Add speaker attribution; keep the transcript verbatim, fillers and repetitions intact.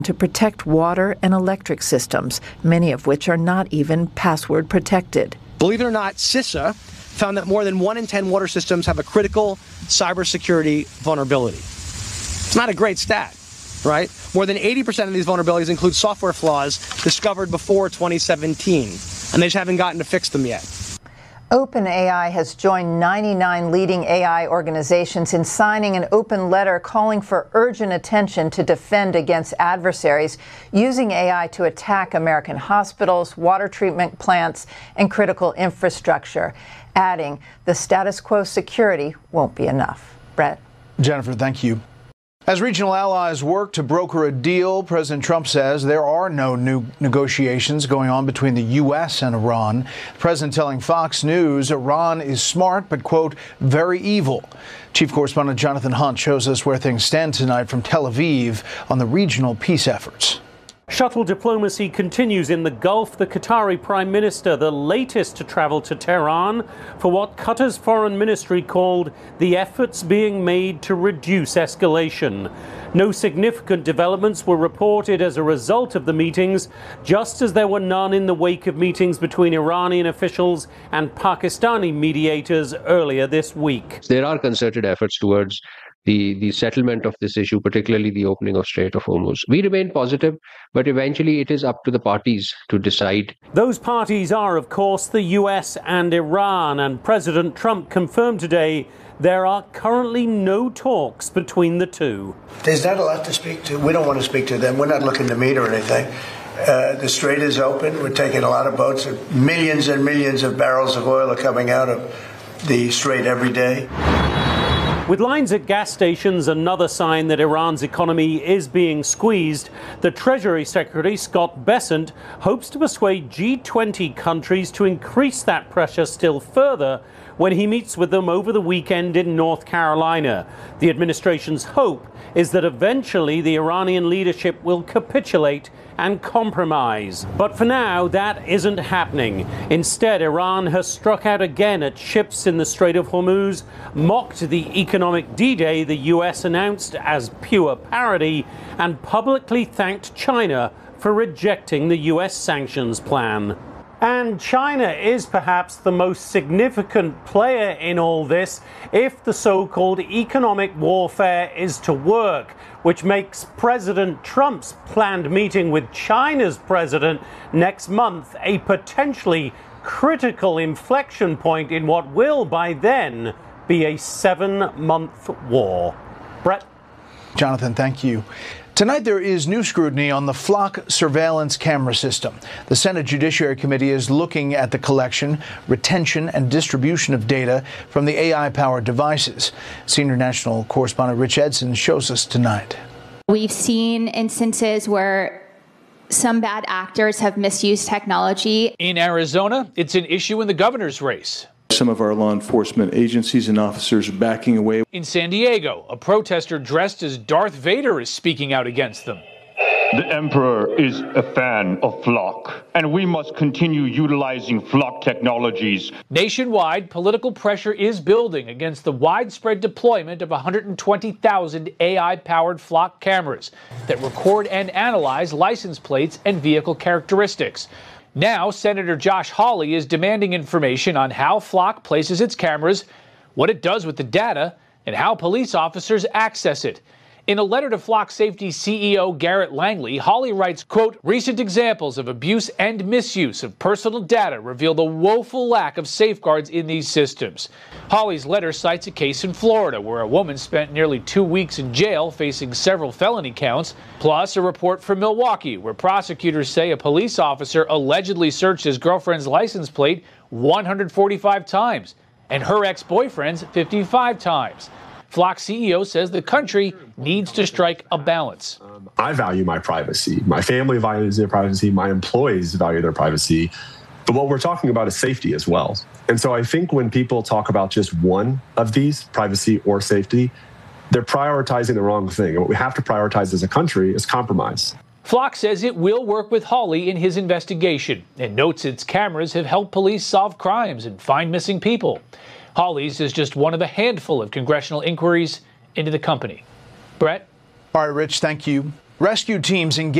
Speaker 1: to protect water and electric systems, many of which are not even password protected.
Speaker 2: Believe it or not, CISA found that more than one in ten water systems have a critical cybersecurity vulnerability. It's not a great stat, right? More than eighty percent of these vulnerabilities include software flaws discovered before twenty seventeen, and they just haven't gotten to fix them yet.
Speaker 1: OpenAI has joined ninety-nine leading A I organizations in signing an open letter calling for urgent attention to defend against adversaries using A I to attack American hospitals, water treatment plants, and critical infrastructure, adding the status quo security won't be enough. Brett?
Speaker 3: Jennifer, thank you. As regional allies work to broker a deal, President Trump says there are no new negotiations going on between the U S and Iran. The president telling Fox News Iran is smart but, quote, very evil. Chief Correspondent Jonathan Hunt shows us where things stand tonight from Tel Aviv on the regional peace efforts.
Speaker 4: Shuttle diplomacy continues in the Gulf. The Qatari Prime Minister, the latest to travel to Tehran for what Qatar's foreign ministry called the efforts being made to reduce escalation. No significant developments were reported as a result of the meetings, just as there were none in the wake of meetings between Iranian officials and Pakistani mediators earlier this week.
Speaker 5: There are concerted efforts towards the, the settlement of this issue, particularly the opening of Strait of Hormuz. We remain positive, but eventually it is up to the parties to decide.
Speaker 4: Those parties are, of course, the U S and Iran, and President Trump confirmed today there are currently no talks between the two.
Speaker 6: There's not a lot to speak to. We don't want to speak to them. We're not looking to meet or anything. Uh, the strait is open. We're taking a lot of boats. Millions and millions of barrels of oil are coming out of the strait every day.
Speaker 4: With lines at gas stations another sign that Iran's economy is being squeezed, the Treasury Secretary, Scott Bessent, hopes to persuade G twenty countries to increase that pressure still further when he meets with them over the weekend in North Carolina. The administration's hope is that eventually the Iranian leadership will capitulate and compromise. But for now, that isn't happening. Instead, Iran has struck out again at ships in the Strait of Hormuz, mocked the economic D-Day the U S announced as pure parody, and publicly thanked China for rejecting the U S sanctions plan. And China is perhaps the most significant player in all this if the so-called economic warfare is to work, which makes President Trump's planned meeting with China's president next month a potentially critical inflection point in what will, by then, be a seven-month war. Brett?
Speaker 3: Jonathan, thank you. Tonight, there is new scrutiny on the Flock surveillance camera system. The Senate Judiciary Committee is looking at the collection, retention, and distribution of data from the A I-powered devices. Senior national correspondent Rich Edson shows us tonight.
Speaker 7: We've seen instances where some bad actors have misused technology.
Speaker 8: In Arizona, it's an issue in the governor's race.
Speaker 9: Some of our law enforcement agencies and officers are backing away.
Speaker 8: In San Diego, a protester dressed as Darth Vader is speaking out against them.
Speaker 10: The Emperor is a fan of Flock, and we must continue utilizing Flock technologies.
Speaker 8: Nationwide, political pressure is building against the widespread deployment of one hundred twenty thousand A I-powered Flock cameras that record and analyze license plates and vehicle characteristics. Now, Senator Josh Hawley is demanding information on how Flock places its cameras, what it does with the data, and how police officers access it. In a letter to Flock Safety C E O Garrett Langley, Hawley writes, quote, recent examples of abuse and misuse of personal data reveal the woeful lack of safeguards in these systems. Hawley's letter cites a case in Florida where a woman spent nearly two weeks in jail facing several felony counts, plus a report from Milwaukee where prosecutors say a police officer allegedly searched his girlfriend's license plate one hundred forty-five times and her ex-boyfriend's fifty-five times. Flock C E O says the country needs to strike a balance.
Speaker 11: I value my privacy. My family values their privacy. My employees value their privacy. But what we're talking about is safety as well. And so I think when people talk about just one of these, privacy or safety, they're prioritizing the wrong thing. And what we have to prioritize as a country is compromise.
Speaker 8: Flock says it will work with Hawley in his investigation and notes its cameras have helped police solve crimes and find missing people. Hawley's is just one of a handful of congressional inquiries into the company. Brett?
Speaker 3: All right, Rich, thank you. Rescue teams engaged